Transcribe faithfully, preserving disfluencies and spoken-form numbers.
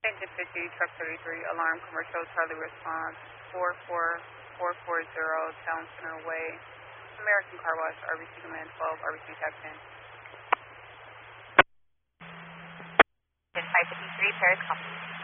Engine fifty, truck thirty-three, alarm commercial, Charlie response, four four four four zero, Town Center Way, American Car Wash, R B C Command twelve, R B C Captain. five fifty-three, Paris, copy.